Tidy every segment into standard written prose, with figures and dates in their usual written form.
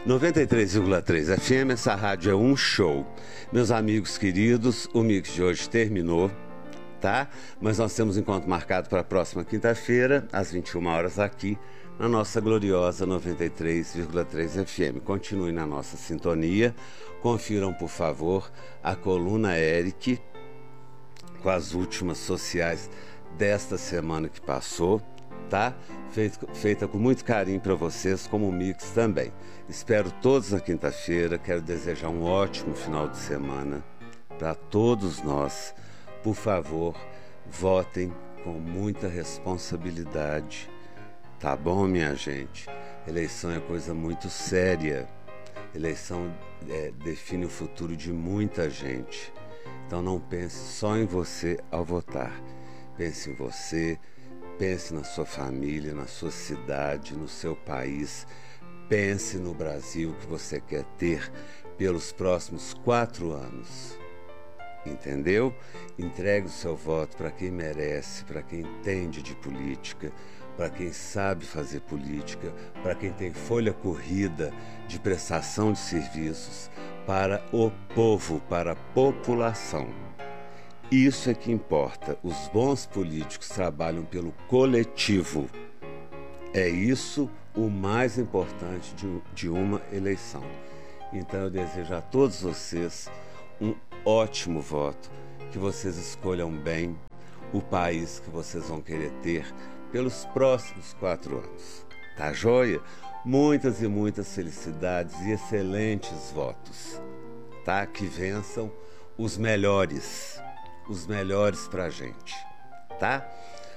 93,3 FM, essa rádio é um show. Meus amigos queridos, o mix de hoje terminou, tá? Mas nós temos encontro marcado para a próxima quinta-feira, às 21 horas aqui, na nossa gloriosa 93,3 FM. Continue na nossa sintonia, confiram, por favor, a coluna Eric, com as últimas sociais desta semana que passou, tá? Feita com muito carinho para vocês, como o mix também. Espero todos na quinta-feira. Quero desejar um ótimo final de semana para todos nós. Por favor, votem com muita responsabilidade, tá bom, minha gente? Eleição é coisa muito séria. Eleição define o futuro de muita gente. Então não pense só em você ao votar. Pense em você. Pense na sua família, na sua cidade, no seu país. Pense no Brasil que você quer ter pelos próximos 4 anos. Entendeu? Entregue o seu voto para quem merece, para quem entende de política, para quem sabe fazer política, para quem tem folha corrida de prestação de serviços, para o povo, para a população. Isso é que importa. Os bons políticos trabalham pelo coletivo. É isso o mais importante de uma eleição. Então eu desejo a todos vocês um ótimo voto, que vocês escolham bem o país que vocês vão querer ter pelos próximos 4 anos. Tá joia? Muitas e muitas felicidades e excelentes votos. Tá? Que vençam os melhores pra gente, tá?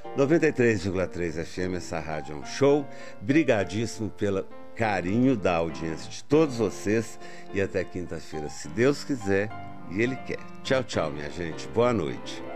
93,3 FM, essa rádio é um show. Brigadíssimo pelo carinho da audiência de todos vocês e até quinta-feira, se Deus quiser e Ele quer. Tchau, tchau, minha gente. Boa noite.